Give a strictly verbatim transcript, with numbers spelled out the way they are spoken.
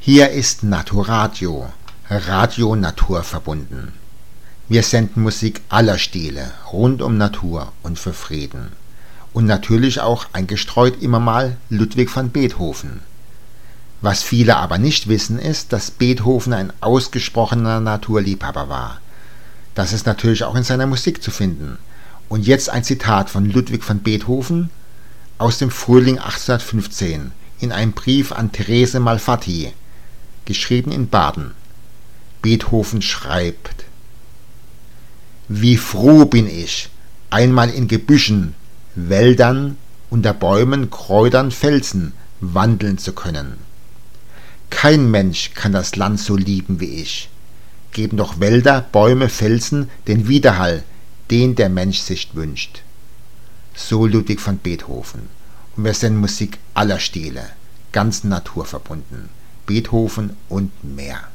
Hier ist Naturadio, Radio naturverbunden. Wir senden Musik aller Stile, rund um Natur und für Frieden. Und natürlich auch eingestreut immer mal Ludwig van Beethoven. Was viele aber nicht wissen, ist, dass Beethoven ein ausgesprochener Naturliebhaber war. Das ist natürlich auch in seiner Musik zu finden. Und jetzt ein Zitat von Ludwig van Beethoven aus dem Frühling achtzehnhundertfünfzehn in einem Brief an Therese Malfatti, geschrieben in Baden. Beethoven schreibt: Wie froh bin ich, einmal in Gebüschen, Wäldern, unter Bäumen, Kräutern, Felsen wandeln zu können. Kein Mensch kann das Land so lieben wie ich. Geben doch Wälder, Bäume, Felsen den Widerhall, den der Mensch sich wünscht. So Ludwig van Beethoven. Und wir senden Musik aller Stile, ganz naturverbunden. Beethoven und mehr.